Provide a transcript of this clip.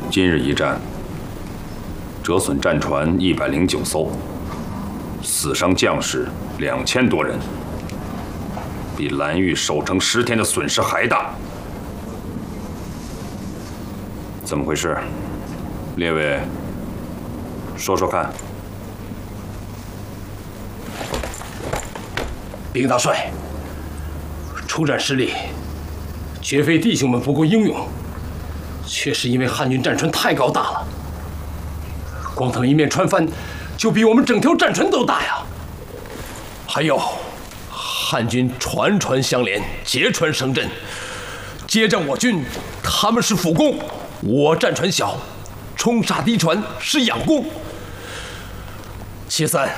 今日一战，折损战船109艘，死伤将士2000多人，比蓝玉守城10天的损失还大。怎么回事？列位，说说看。 禀大帅，出战失利，绝非弟兄们不够英勇，却是因为汉军战船太高大了，光腾一面船帆，就比我们整条战船都大呀。还有，汉军船船相连，结船生阵，接战我军，他们是辅攻，我战船小，冲杀敌船是仰攻。其三，